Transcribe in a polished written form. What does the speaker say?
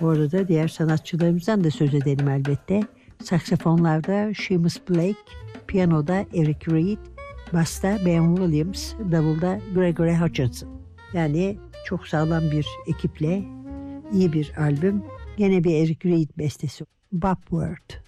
Bu arada diğer sanatçılarımızdan da söz edelim elbette. Saksafonlarda Seamus Blake, piyanoda Eric Reed, basta Ben Williams, davulda Gregory Hutchinson. Yani çok sağlam bir ekiple iyi bir albüm. Gene bir Eric Reed bestesi. Bopworth.